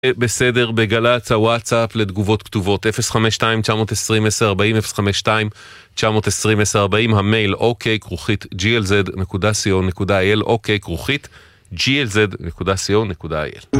בסדר, בגלץ הוואטסאפ לתגובות כתובות 052-920-1040, 052-920-1040, המייל ok@glz.co.il, ok@glz.co.il.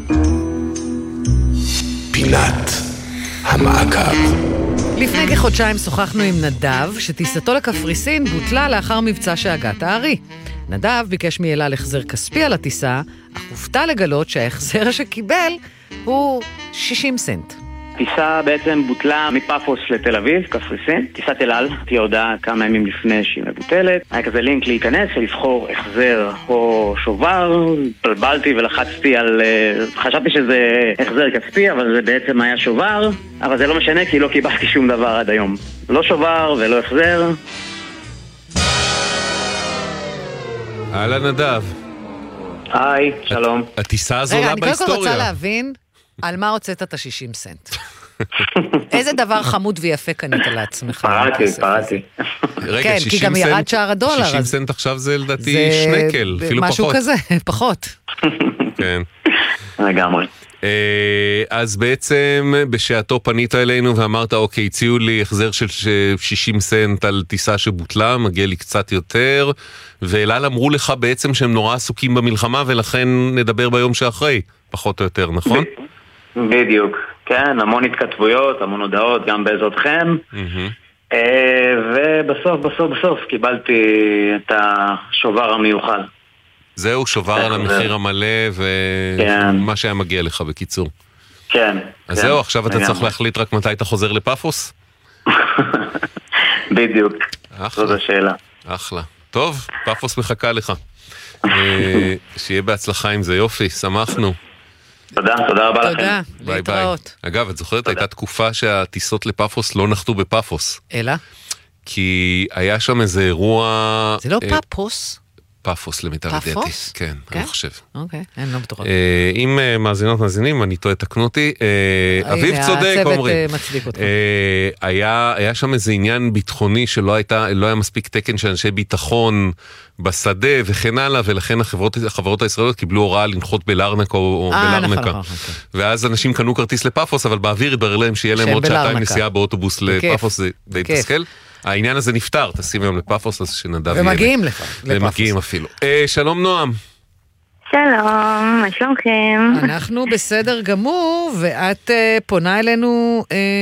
פינת המעקב. לפני כחודשיים שוחחנו עם נדב שטיסתו לקפריסין בוטלה לאחר מבצע שהגת הארי. נדב ביקש מאל על החזר כספי על הטיסה, אך הופתע לגלות שההחזר שקיבל הוא 60 סנט. טיסה בעצם בוטלה מפאפוס לתל אביב, קפריסין. טיסת אל על, תהיה הודעה כמה ימים לפני שהיא מבוטלת. היה כזה לינק להיכנס ולבחור החזר או שובר. התבלבלתי ולחצתי על... חשבתי שזה החזר כספי, אבל זה בעצם היה שובר. אבל זה לא משנה כי לא קיבלתי שום דבר עד היום. לא שובר ולא החזר. הלאה נדב. היי, שלום. הטיסה הזו רגע, עולה אני קודם כל בהיסטוריה. רוצה להבין על מה הוצאת את ה-60 סנט. איזה דבר חמוד ויפה קנית לעצמך. פרעתי. רגע, כן, כי גם ירד שער הדולר. 60 סנט עכשיו זה לדעתי שנקל, אפילו פחות. משהו כזה, פחות. כן. לגמרי. אז בעצם בשעתו פנית אלינו ואמרת, אוקיי, הציעו לי החזר של 60 סנט על טיסה שבוטלה, מגיע לי קצת יותר, ואל על אמרו לך בעצם שהם נורא עסוקים במלחמה, ולכן נדבר ביום שאחרי, פחות או יותר, נכון? בדיוק, כן, המון התכתבויות, המון הודעות, גם בעזרתכם. ובסוף קיבלתי את השובר המיוחד. זהו, שובר על המחיר המלא ומה שהיה מגיע לך בקיצור. כן. אז זהו, עכשיו אתה צריך להחליט רק מתי אתה חוזר לפאפוס? בדיוק, זאת השאלה. אחלה. טוב, פאפוס מחכה לך. שיהיה בהצלחה עם זה, יופי, שמחנו. תודה רבה לכם. תודה, ביי ביי. להתראות. אגב, את זוכרת, הייתה תקופה שהטיסות לפאפוס לא נחתו בפאפוס. אלא? כי היה שם איזה אירוע... זה לא פאפוס? פאפוס למיטב ידיעתי. פאפוס? כן, אני חושב. אוקיי, אין לא בטוחה. אם מאזינים, אני טועה, תקנו אותי. אביב צודק, אומרים. הצוות מצדיק אותך. היה שם איזה עניין ביטחוני שלא היה מספיק תקן של אנשי ביטחון בשדה וכן הלאה, ולכן החברות הישראליות קיבלו הוראה לנחות בלארנקה או בלארנקה. ואז אנשים קנו כרטיס לפאפוס, אבל באוויר התברר להם שיהיה להם עוד שעתיים נסיעה באוטובוס לפאפוס, זה די תסכל. העניין הזה נפטר, תשים היום לפאפוס, אז שנדב יהיה. ומגיעים לפאפוס. ומגיעים אפילו. שלום נועם. שלום, מה שלומכם? אנחנו בסדר גמור, ואת פונה אלינו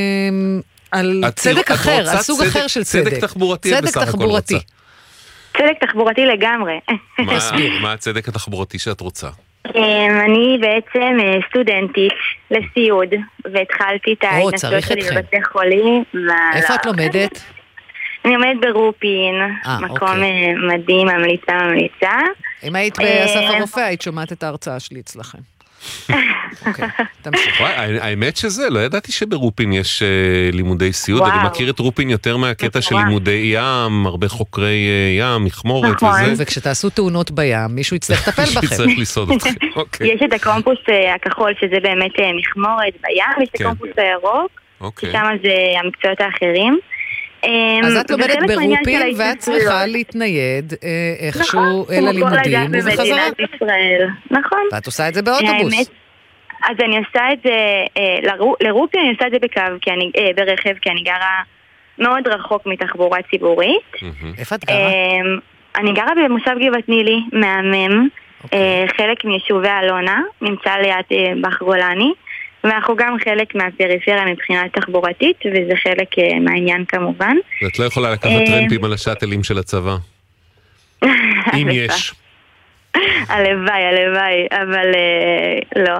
על צדק אחר, על סוג אחר של צדק. צדק תחבורתי, את בסך הכל רוצה. צדק תחבורתי לגמרי. מה הצדק התחבורתי שאת רוצה? אני בעצם סטודנטית לסיוד, והתחלתי את ההתנסות שלי בבתי חולים. איפה את לומדת? אני עומדת ברופין, מקום מדהים, ממליצה. אם היית באסף הרופא, היית שומעת את ההרצאה שלי אצלכם. אוקיי, תמשיך. האמת שזה, לא ידעתי שברופין יש לימודי סיוד, אני מכיר את רופין יותר מהקטע של לימודי ים, הרבה חוקרי ים, מכמורת וזה. וכשתעשו תאונות בים, מישהו יצטרך לטפל בכם. מישהו יצטרך לסעוד אתכם, אוקיי. יש את הקומפוס הכחול, שזה באמת מכמורת בים, יש את הקומפוס הירוק, ששם זה המקצועות האחרים. אז את לומדת ברופין ואת צריכה להתנייד איכשהו אל הלימודים ובחזרה. נכון. ואת עושה את זה באוטובוס. אז אני עושה את זה, לרופין אני עושה את זה ברכב, כי אני גרה מאוד רחוק מתחבורה ציבורית. איפה את גרה? אני גרה במושב גבעת נילי, מהמם, חלק מיישובי אלונה, נמצא ליד בחגולני. ואנחנו גם חלק מהפריפריה מבחינה תחבורתית, וזה חלק מהעניין כמובן. ואת לא יכולה לקחת טרמפים על השאטלים של הצבא? אם יש. הלוואי, אבל לא.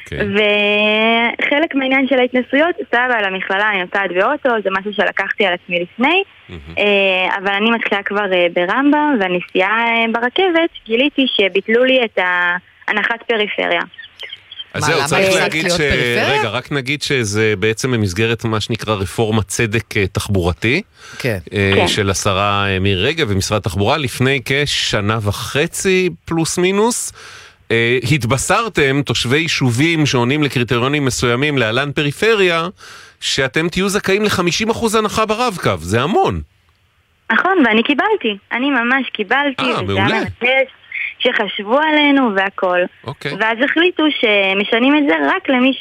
וחלק מהעניין של ההתנסויות, סבא על המכללה, אני נוסעת באוטו, זה משהו שלקחתי על עצמי לפני, אבל אני מתחילה כבר ברמב"ם, והנסיעה ברכבת, גיליתי שביטלו לי את הנחת פריפריה. אז זהו, צריך להגיד רגע, רק נגיד שזה בעצם במסגרת מה שנקרא רפורמת צדק תחבורתי, של השרה מירי רגב ומשרד התחבורה, לפני כשנה וחצי פלוס מינוס, התבשרתם, תושבי יישובים שעונים לקריטריונים מסוימים להלן פריפריה, שאתם תהיו זכאים ל-50% הנחה ברב-קו, זה המון. נכון, ואני קיבלתי, אני ממש קיבלתי, מעולה. שחשבו עלינו והכל. ואז החליטו שמשנים את זה רק למי